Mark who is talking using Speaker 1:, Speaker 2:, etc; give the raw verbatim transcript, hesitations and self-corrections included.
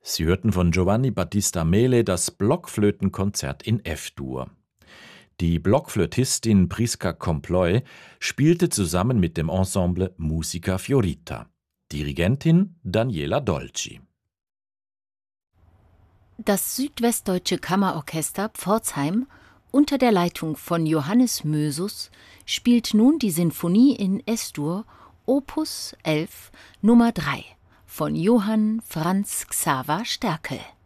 Speaker 1: Sie hörten von Giovanni Battista Mele das Blockflötenkonzert in F-Dur. Die Blockflötistin Prisca Comploy spielte zusammen mit dem Ensemble Musica Fiorita. Dirigentin Daniela Dolci.
Speaker 2: Das Südwestdeutsche Kammerorchester Pforzheim unter der Leitung von Johannes Mösus spielt nun die Sinfonie in Es-Dur, Opus elf, Nummer drei von Johann Franz Xaver Sterkel.